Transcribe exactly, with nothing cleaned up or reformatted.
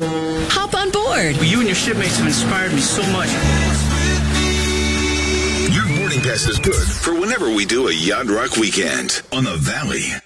Hop on board. You and your shipmates have inspired me so much. Your boarding pass is good for whenever we do a Yacht Rock weekend on the Valley.